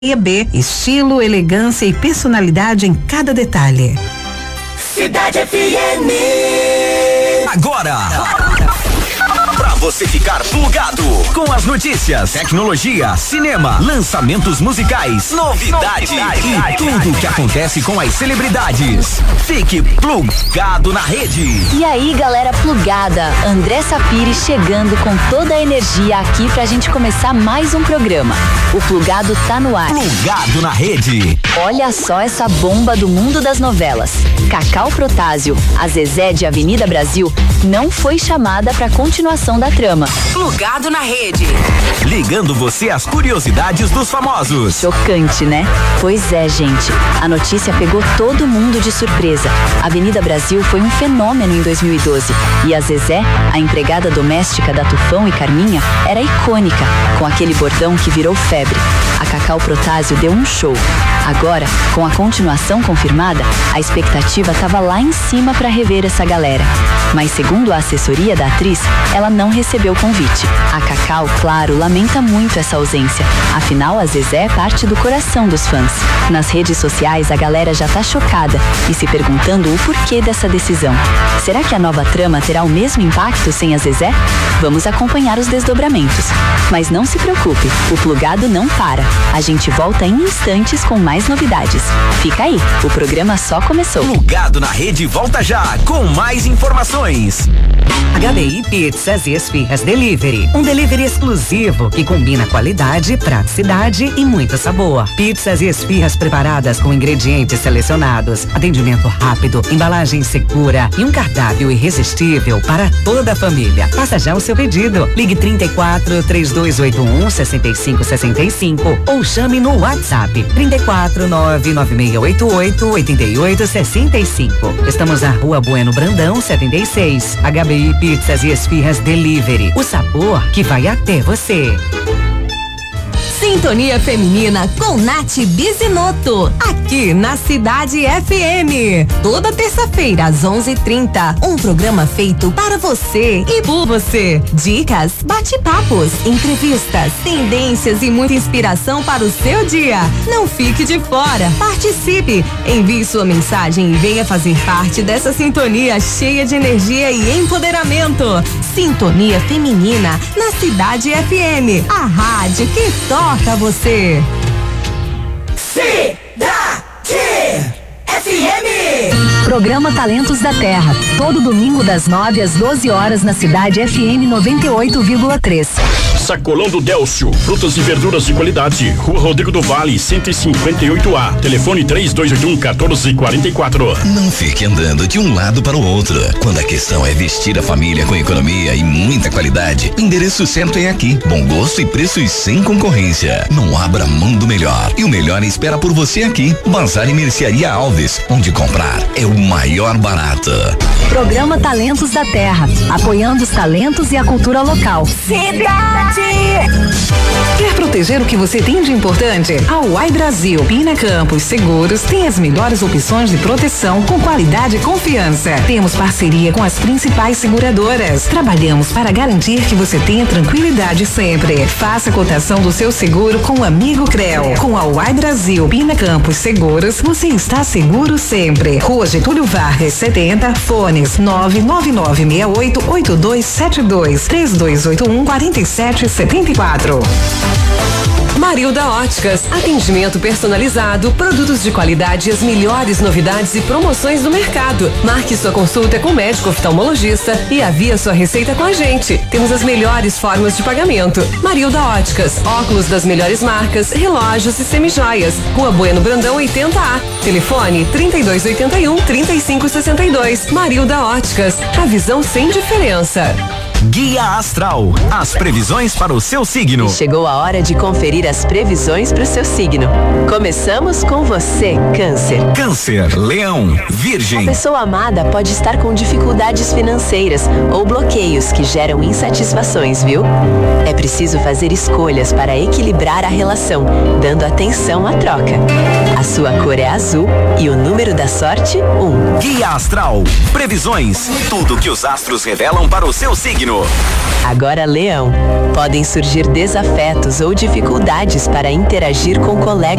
B, estilo, elegância e personalidade em cada detalhe. Cidade FM. Agora, pra você ficar plugado com as notícias, tecnologia, cinema, lançamentos musicais, novidades e tudo que acontece com as celebridades. Fique plugado na rede. E aí, galera plugada, André Sapiri chegando com toda a energia aqui pra gente começar mais um programa. O Plugado tá no ar. Plugado na rede. Olha só essa bomba do mundo das novelas. Cacau Protásio, a Zezé de Avenida Brasil, não foi chamada pra continuação da trama. Plugado na rede. Ligando você às curiosidades dos famosos. Chocante, né? Pois é, gente. A notícia pegou todo mundo de surpresa. Avenida Brasil foi um fenômeno em 2012. E a Zezé, a empregada doméstica da Tufão e Carminha, era icônica, com aquele bordão que virou febre. A Cacau Protásio deu um show. Agora, com a continuação confirmada, a expectativa estava lá em cima para rever essa galera. Mas segundo a assessoria da atriz, ela não recebeu o convite. A Cacau, claro, lamenta muito essa ausência. Afinal, a Zezé é parte do coração dos fãs. Nas redes sociais, a galera já tá chocada e se perguntando o porquê dessa decisão. Será que a nova trama terá o mesmo impacto sem a Zezé? Vamos acompanhar os desdobramentos. Mas não se preocupe, o Plugado não para. A gente volta em instantes com mais novidades. Fica aí, o programa só começou. Plugado na rede volta já com mais informações. HBI Pizzas e Esfirras Delivery. Um delivery exclusivo que combina qualidade, praticidade e muito sabor. Pizzas e esfirras preparadas com ingredientes selecionados, atendimento rápido, embalagem segura e um cardápio irresistível para toda a família. Faça já o seu pedido. Ligue 34 3281 6565 ou chame no WhatsApp 34 99688 8865. Estamos na Rua Bueno Brandão 76. HBI Pizzas e Esfirras Delivery. O sabor que vai até você. Sintonia Feminina com Nath Bizinoto, aqui na Cidade FM. Toda terça-feira às 11h30, um programa feito para você e por você. Dicas, bate-papos, entrevistas, tendências e muita inspiração para o seu dia. Não fique de fora, participe, envie sua mensagem e venha fazer parte dessa sintonia cheia de energia e empoderamento. Sintonia Feminina na Cidade FM, a rádio que toca você. Cidade FM. Programa Talentos da Terra, todo domingo das 9 às 12 horas na Cidade FM 98,3. Sacolão do Délcio, frutas e verduras de qualidade, Rua Rodrigo do Vale, 158A, telefone 3221-1444. Não fique andando de um lado para o outro. Quando a questão é vestir a família com economia e muita qualidade, o endereço certo é aqui. Bom gosto e preços sem concorrência. Não abra mão do melhor. E o melhor espera por você aqui. Bazar e Mercearia Alves, onde comprar é o maior barato. Programa Talentos da Terra, apoiando os talentos e a cultura local. Cidade! Quer proteger o que você tem de importante? A Uai Brasil, Pina Campos Seguros tem as melhores opções de proteção com qualidade e confiança. Temos parceria com as principais seguradoras. Trabalhamos para garantir que você tenha tranquilidade sempre. Faça a cotação do seu seguro com o amigo Creu. Com a Uai Brasil, Pina Campos Seguros, você está seguro sempre. Rua Getúlio Vargas, 70, fones 999688272 3281-4774. Marilda Óticas, atendimento personalizado, produtos de qualidade e as melhores novidades e promoções do mercado. Marque sua consulta com o médico oftalmologista e avie sua receita com a gente. Temos as melhores formas de pagamento. Marilda Óticas, óculos das melhores marcas, relógios e semijoias. Rua Bueno Brandão 80A. Telefone 3281-3562. Marilda Óticas, a visão sem diferença. Guia Astral, as previsões para o seu signo. Chegou a hora de conferir as previsões para o seu signo. Começamos com você, Câncer. Câncer, Leão, Virgem. A pessoa amada pode estar com dificuldades financeiras ou bloqueios que geram insatisfações, viu? É preciso fazer escolhas para equilibrar a relação, dando atenção à troca. A sua cor é azul e o número da sorte, 1. Guia Astral, previsões, tudo que os astros revelam para o seu signo. Capricórnio. Agora, Leão, podem surgir desafetos ou dificuldades para interagir com colegas